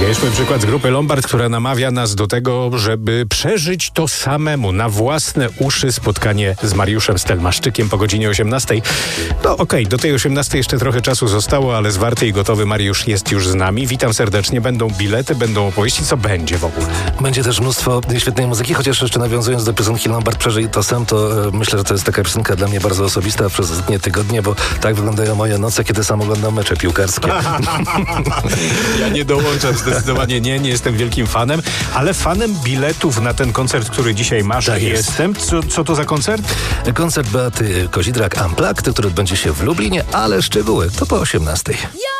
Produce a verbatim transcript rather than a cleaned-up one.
Bierzmy przykład z grupy Lombard, która namawia nas do tego, żeby przeżyć to samemu, na własne uszy spotkanie z Mariuszem Stelmaszczykiem po godzinie osiemnastej. No okej, okay, do tej osiemnastej jeszcze trochę czasu zostało, ale zwarty i gotowy Mariusz jest już z nami. Witam serdecznie, będą bilety, będą opowieści, co będzie w ogóle. Będzie też mnóstwo świetnej muzyki, chociaż jeszcze nawiązując do piosenki Lombard Przeżyj to sam, to e, myślę, że to jest taka piosenka dla mnie bardzo osobista przez ostatnie tygodnie, bo tak wyglądają moje noce, kiedy sam oglądam mecze piłkarskie. Ja nie dołączam zdecydowanie, nie, nie jestem wielkim fanem, ale fanem biletów na ten koncert, który dzisiaj masz, tak jestem. Co, co to za koncert? Koncert Beaty Kozidrak Unplugged, który odbędzie się w Lublinie, ale szczegóły to po osiemnastej.